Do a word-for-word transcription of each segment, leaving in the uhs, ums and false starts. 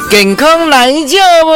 健康来照无？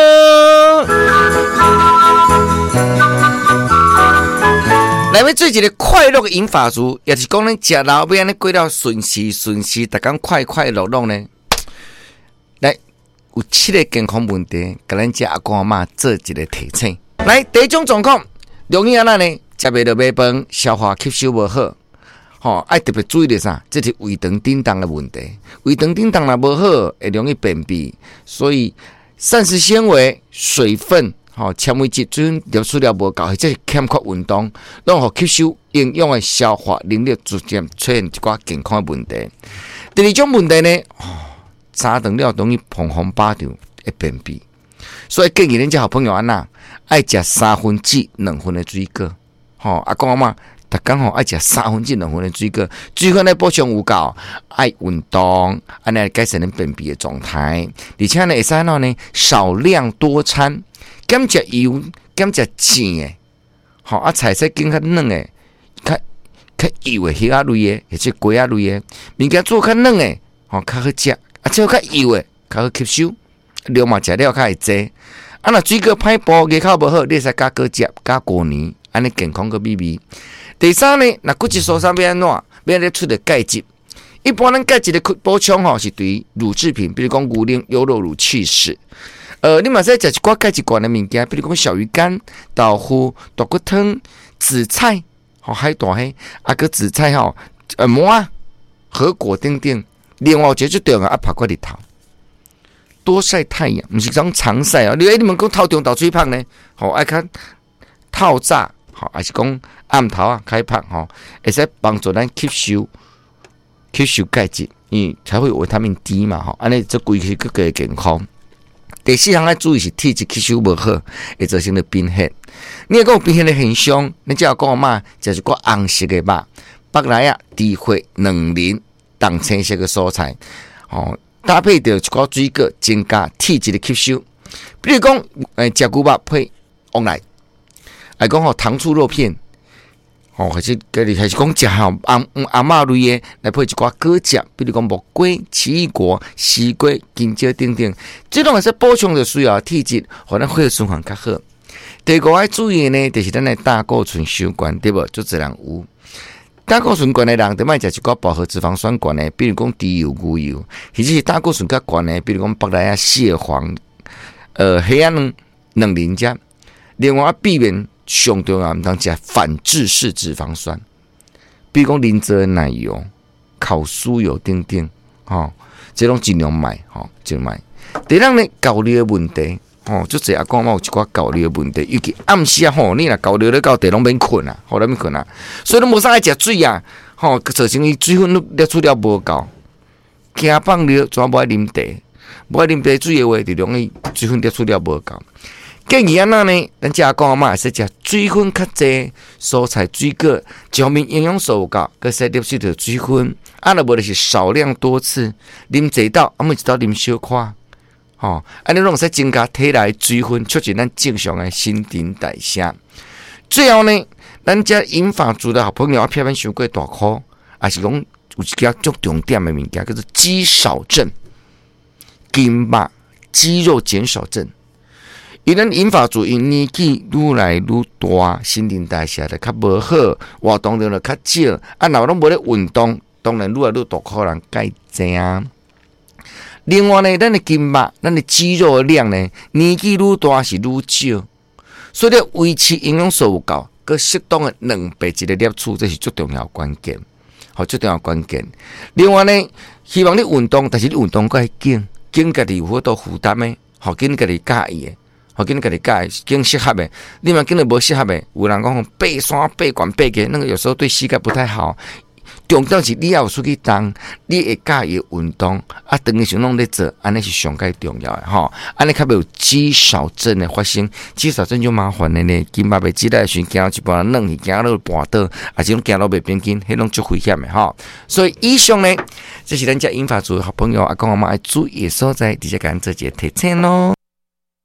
来要做一个快乐的饮法族，也是讲咱食老要安尼过了顺时顺时，逐工快快乐乐呢。来，有七个健康问题，甲咱只阿公阿嬷做一个提醒。来，第一种状况，容易安那呢？食袂到买饭，消化吸收无好，吼、哦，爱特别注意的啥？这是胃肠叮当的问题。胃肠叮当若无好，会容易便秘，所以膳食纤维、水分。吼，纤维质水分摄取了无够，或者是欠缺运动，拢互吸收营养的消化能力逐渐出现一寡健康的问题。第二种问题呢，哦，三顿了容易碰风巴掌，会便秘，所以建议恁这好朋友安那爱食三分至两分的水果。吼、哦，阿公阿嬷逐工吼爱食三分至两分的水果，水分来补充有够，爱运动，安尼来改善恁便秘的状态。而且呢，会使呢呢少量多餐。减食油，减食甜的，吼啊菜色更较软的，较较油的迄啊类的，或者鸡啊类的，物件做较软的，吼较好食，啊做较油的，较好吸收，量嘛食了较会济。啊，若水果歹补，牙口无好，你会使加果汁，加过年，安尼健康个美味。第三呢，若骨质疏松要安怎？要安尼出的钙质。一般咱钙质的补充吼，是对于乳制品，比如讲牛奶、优酪乳、起司。呃，你嘛使食一寡钙质高的物件，比如讲小鱼干、豆腐、大骨汤、紫菜，吼海带嘿，啊个紫菜吼，呃馍、核果等等。另外，我觉得最重要啊，晒过日头，多晒太阳，不是讲常晒哦。你诶，你们讲头中倒水晒呢？吼，爱看透早，吼，还是讲暗头啊开晒吼，会使帮助咱吸收吸收钙质，因为才会有维他命 D 嘛，吼，安尼这规个个个健康。第四项要注意是体质吸收不好，会造成的贫血。你若讲有贫血的现象，你只要讲嘛，就是一个红色的肉、白来啊、猪血、卵磷、淡青色的蔬菜，哦，搭配着一个水果，增加体质的吸收。比如讲，诶，食牛肉配旺来，来讲吼糖醋肉片。哦，还是家己还是讲食吼红红肉类的来配一寡果汁，比如讲木瓜、奇异果、西瓜、金蕉等等，这种也是补充着需要体质，互咱血液循环较好。第五要注意的呢，就是咱的胆固醇伤悬，对无？就自然有胆固醇悬的人，得卖食一寡饱和脂肪酸悬的，比如讲猪油、牛油，或者是胆固醇较悬的，比如讲白来啊、蟹黄、呃黑暗卵、卵磷汁。另外避免。上重要，唔通食反制式脂肪酸，比如讲磷脂奶油、烤酥油等等，吼、哦，这种尽量买，吼、哦，尽量买。第二呢，焦虑的问题，吼、哦，就这阿公嘛有一寡焦虑的问题，尤其暗时啊，吼，你若焦虑咧到地拢免困啊，吼，拢免困啊，所以你无啥爱食水啊，吼、哦，造成伊水分摄取了无够，惊放尿，全无爱啉茶，无爱啉茶水的话，就容易水分摄取了无够。建议安那呢？咱只阿公阿嬷会使食水分较济，蔬菜水果，一方面营养素有够，佮使摄取着水分。啊，若无就是少量多次，啉一道，啊，每一道啉小块，吼，安尼拢会使增加体内水分，促进咱正常的新陈代谢。最后呢，咱只饮法族的好朋友啊，偏偏伤过大箍，也是讲有一件足重点的物件，叫做肌少症、筋肉肌肉减少症。因咱饮法主因年纪愈来愈大，新陈代谢就较无好，活动量就较少，啊，若拢无咧运动，当然愈来愈大可能改正啊。另外呢，咱的筋肉、咱的肌肉的量呢，年纪愈大是愈少，所以咧维持营养素有够，佮适当的蛋白质的摄取，这是最重要关键，好，最重要关键。另外呢，希望你运动，但是你运动该紧，紧家己有法度负担的，好，紧家己介意的。好，跟你家己改，跟适合的，你嘛跟你无适合的。有人讲爬山、爬管、爬个，那个有时候对膝盖不太好。重点是你要有出去动，你会介意运动啊，长期想拢咧做，安尼是上介重要的吼。安尼较袂有肌少症的发生，肌少症就麻烦的呢。筋肉袂肌来时，行一半软去，行到绊倒，啊，这种行路袂变紧，迄种足危险的吼。所以以上呢，这是咱家银发族好朋友阿公阿妈爱注意的所在，直接甲咱做一个提醒咯。